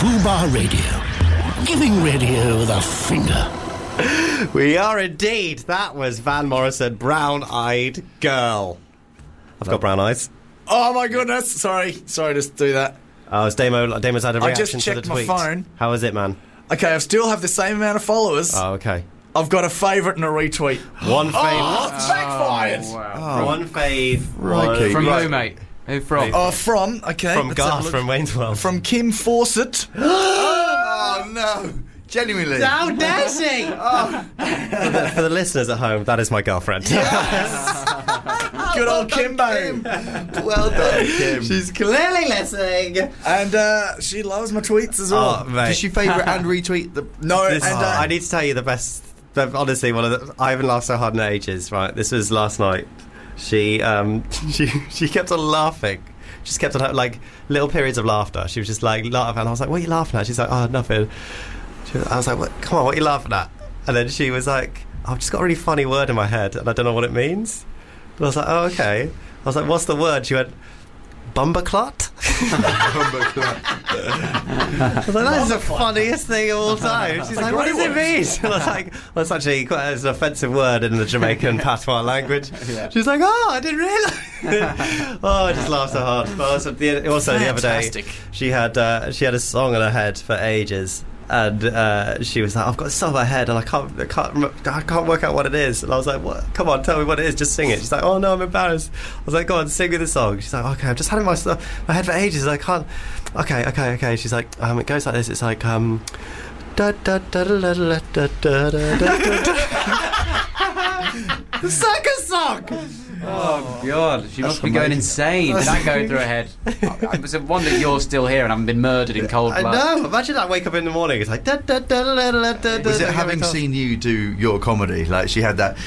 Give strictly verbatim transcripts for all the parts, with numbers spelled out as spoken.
Fubar Radio. Giving radio the finger. We are indeed. That was Van Morrison, Brown Eyed Girl. I've got brown eyes. Oh my goodness. Sorry. Sorry to do that. Oh, it's Damo. Damo's had a I reaction just to the checked my tweet. phone. How is it, man? Okay, I still have the same amount of followers. Oh, okay. I've got a favourite and a retweet. One fave. Oh, it's backfired. Oh, wow. One fave. Crikey. From Right. who, mate? Who from? Oh, from, okay. From let's have a Garth look. from Wayne's World. From Kim Fawcett. Oh, no. Genuinely. How dare she? Oh. for, the, for the listeners at home, that is my girlfriend. Good old Kimbo. Well done, Kim. She's clearly listening. And uh, she loves my tweets as well. Oh, mate. Did she favourite and retweet the... No, This- and oh, uh, I need to tell you the best. the- Honestly, one of the. I haven't laughed so hard in ages. Right, this was last night. She um she she kept on laughing. Just kept on like little periods of laughter. She was just like laughing, and I was like, "What are you laughing at?" She's like, "Oh, nothing." She was, I was like, "What? Come on, what are you laughing at?" And then she was like, "I've just got a really funny word in my head, and I don't know what it means." But I was like, "Oh, okay." I was like, "What's the word?" She went, "Bumberclot." I was like, that is the funniest thing of all time. She's like, what does it mean? And I was like, well, it's actually quite it's an offensive word in the Jamaican patois language. Yeah. She's like, oh, I didn't realise. Oh, I just laughed so hard. But also, the, also the other day, Fantastic. she had uh, she had a song in her head for ages. And uh, she was like, I've got a song in my head and I can't, I can't, rem- I can't work out what it is. And I was like, what? Come on, tell me what it is. Just sing it. She's like, oh no, I'm embarrassed. I was like, go on, sing me the song. She's like, okay, I've just had it in my, st- my head for ages. I can't. Okay, okay, okay. She's like, um, it goes like this. It's like, um, da da da da da da da da da da. The circus song. Oh, God. She must be going insane. Did that go through her head? I was a wonder you're still here and haven't been murdered in cold I blood. know. Imagine I wake up in the morning. It's like da da da da da da da. Was it da, having da, seen you do your comedy? Like, she had that...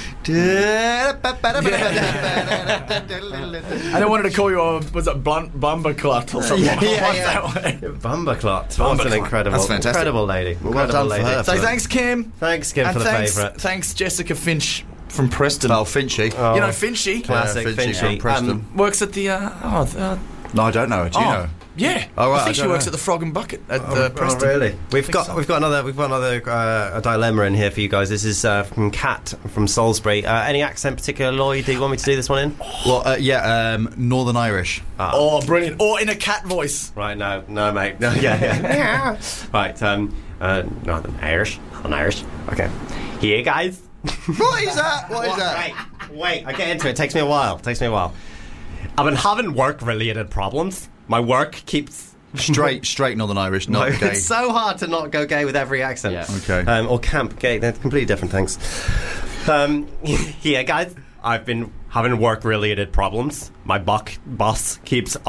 And I wanted to call you, uh, was it Blunt Bumberclot or something? Yeah, yeah, What's yeah. that way? Bumberclot. What an Bumberclot. incredible, That's fantastic. incredible lady. Well, well Incredible done for lady. her. So thanks, Kim. Thanks, Kim, And for the thanks, favourite. thanks, Jessica Finch from Preston. Oh, Finchy. Oh. You know Finchy? Classic Yeah, Finchy Finchy. from Preston. Um, Works at the, uh, oh, uh, No, I don't know it. Do you oh, know? yeah. Oh, right, I think I she don't works know. at the Frog and Bucket at Oh, uh, oh, Preston. really? We've think got so. we've got another we've got another uh, a dilemma in here for you guys. This is uh, from Kat from Salisbury. Uh, any accent particular, Lloyd? Do you want me to do this one in? Well, uh, yeah, um, Northern Irish. Ah. Oh, brilliant. Or in a cat voice. Right, no, no, mate. No, yeah, yeah. Right, um, uh, Northern Irish, Northern Irish. Okay, here, guys. What is that? What is that? Wait, wait. I get into it. It takes me a while. It takes me a while. I've been having work-related problems. My work keeps. Straight, straight Northern Irish, not No, gay. it's so hard to not go gay with every accent. Yeah. Okay. Um, or camp gay. They're completely different things. Um, yeah, guys. I've been having work-related problems. My buck boss keeps